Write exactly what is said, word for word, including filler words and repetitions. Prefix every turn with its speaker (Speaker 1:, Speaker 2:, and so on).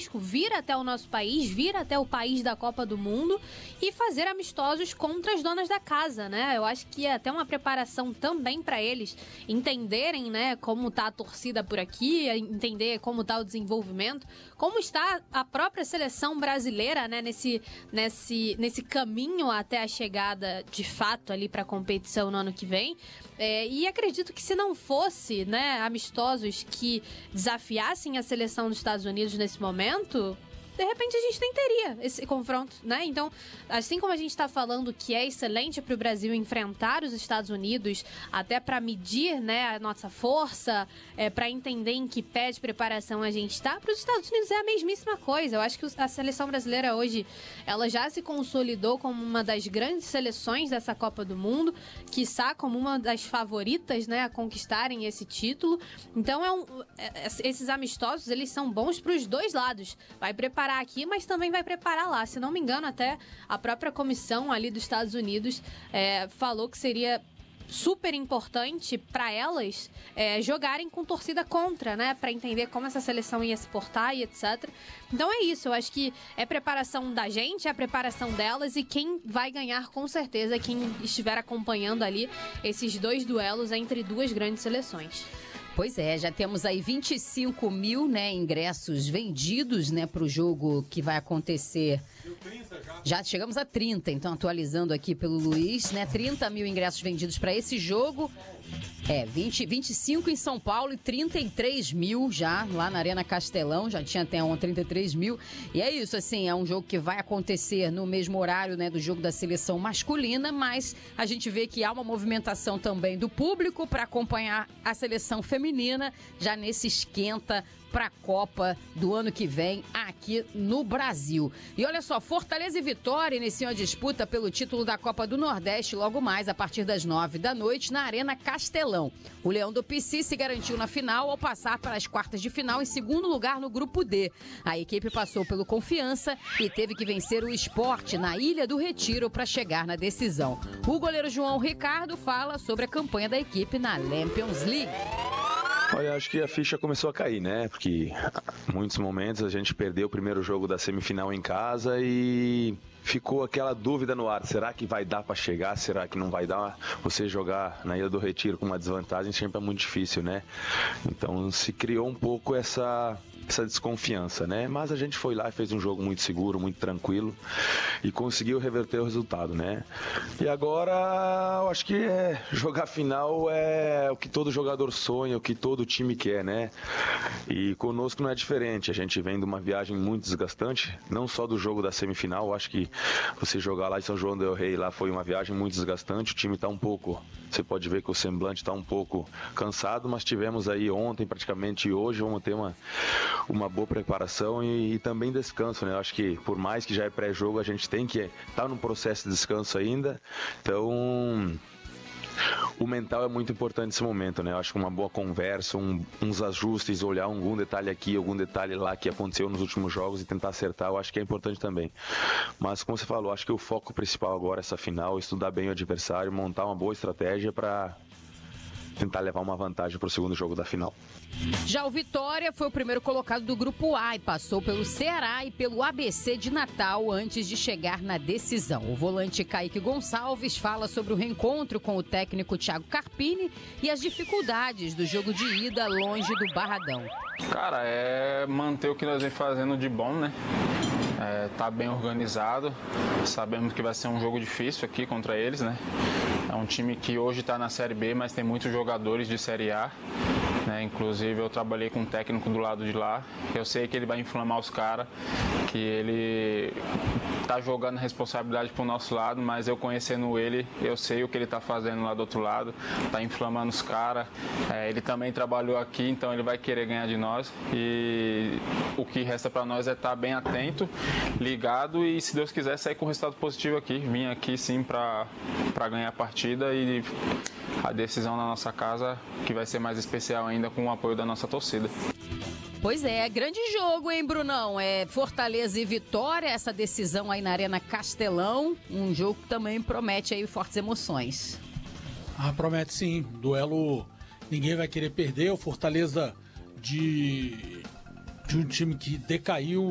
Speaker 1: risco, vir até o nosso país, vir até o país da Copa do Mundo e fazer amistosos contra as donas da casa, né? Eu acho que é até uma preparação também para eles entenderem, né, como tá a torcida por aqui, entender como tá o desenvolvimento, como está a própria seleção brasileira, né, nesse, nesse, nesse caminho até a chegada de fato ali para a competição no ano que vem. É, e acredito que se não fosse, né, amistosos que desafiassem a seleção dos Estados Unidos nesse momento, de repente a gente nem teria esse confronto, né? Então, assim como a gente está falando que é excelente para o Brasil enfrentar os Estados Unidos, até para medir, né, a nossa força, é, para entender em que pé de preparação a gente está, para os Estados Unidos é a mesmíssima coisa. Eu acho que a seleção brasileira hoje, ela já se consolidou como uma das grandes seleções dessa Copa do Mundo, quiçá como uma das favoritas, né, a conquistarem esse título. Então, é um, é, esses amistosos, eles são bons para os dois lados. Vai preparar aqui, mas também vai preparar lá. Se não me engano, até a própria comissão ali dos Estados Unidos é, falou que seria super importante para elas é, jogarem com torcida contra, né? Para entender como essa seleção ia se portar e etcétera. Então é isso, eu acho que é preparação da gente, é a preparação delas, e quem vai ganhar com certeza é quem estiver acompanhando ali esses dois duelos entre duas grandes seleções.
Speaker 2: Pois é, já temos aí vinte e cinco mil, né, ingressos vendidos, né, para o jogo que vai acontecer. Já chegamos a trinta, então atualizando aqui pelo Luiz, né, trinta mil ingressos vendidos para esse jogo. É, vinte, vinte e cinco em São Paulo e trinta e três mil já lá na Arena Castelão, já tinha até um trinta e três mil. E é isso, assim, é um jogo que vai acontecer no mesmo horário, né, do jogo da seleção masculina, mas a gente vê que há uma movimentação também do público para acompanhar a seleção feminina já nesse esquenta para a Copa do ano que vem aqui no Brasil. E olha só, Fortaleza e Vitória iniciam a disputa pelo título da Copa do Nordeste logo mais a partir das nove da noite na Arena Castelão. O Leão do Pici se garantiu na final ao passar para as quartas de final em segundo lugar no Grupo D. A equipe passou pelo Confiança e teve que vencer o Sport na Ilha do Retiro para chegar na decisão. O goleiro João Ricardo fala sobre a campanha da equipe na Champions League.
Speaker 3: Olha, acho que a ficha começou a cair, né? Porque em muitos momentos a gente perdeu o primeiro jogo da semifinal em casa e ficou aquela dúvida no ar. Será que vai dar para chegar? Será que não vai dar? Você jogar na Ilha do Retiro com uma desvantagem sempre é muito difícil, né? Então se criou um pouco essa, essa desconfiança, né? Mas a gente foi lá e fez um jogo muito seguro, muito tranquilo e conseguiu reverter o resultado, né? E agora eu acho que é, jogar final é o que todo jogador sonha, o que todo time quer, né? E conosco não é diferente. A gente vem de uma viagem muito desgastante, não só do jogo da semifinal. Eu acho que você jogar lá em São João del Rei lá foi uma viagem muito desgastante. O time está um pouco, você pode ver que o semblante está um pouco cansado, mas tivemos aí ontem praticamente e hoje vamos ter uma, uma boa preparação e, e também descanso, né? Eu acho que por mais que já é pré-jogo, a gente tem que estar tá no processo de descanso ainda. Então o mental é muito importante nesse momento, né? Eu acho que uma boa conversa, um, uns ajustes, olhar algum detalhe aqui, algum detalhe lá que aconteceu nos últimos jogos e tentar acertar, eu acho que é importante também. Mas como você falou, acho que o foco principal agora é essa final, estudar bem o adversário, montar uma boa estratégia para tentar levar uma vantagem para o segundo jogo da final.
Speaker 2: Já o Vitória foi o primeiro colocado do Grupo A e passou pelo Ceará e pelo A B C de Natal antes de chegar na decisão. O volante Kaique Gonçalves fala sobre o reencontro com o técnico Thiago Carpini e as dificuldades do jogo de ida longe do Barradão.
Speaker 4: Cara, é manter o que nós vem fazendo de bom, né? É, tá bem organizado, sabemos que vai ser um jogo difícil aqui contra eles, né? É um time que hoje está na Série B, mas tem muitos jogadores de Série A, né? Inclusive eu trabalhei com um técnico do lado de lá, eu sei que ele vai inflamar os caras, que ele tá jogando a responsabilidade pro nosso lado, mas eu conhecendo ele, eu sei o que ele tá fazendo lá do outro lado, tá inflamando os caras, é, ele também trabalhou aqui, então ele vai querer ganhar de nós e o que resta para nós é estar bem atento, ligado e se Deus quiser sair com resultado positivo aqui, vim aqui sim para para ganhar a partida e a decisão na nossa casa, que vai ser mais especial ainda com o apoio da nossa torcida.
Speaker 2: Pois é, grande jogo, hein, Brunão? É Fortaleza e Vitória, essa decisão aí na Arena Castelão, um jogo que também promete aí fortes emoções.
Speaker 5: Ah, promete sim, duelo ninguém vai querer perder, o Fortaleza de, de um time que decaiu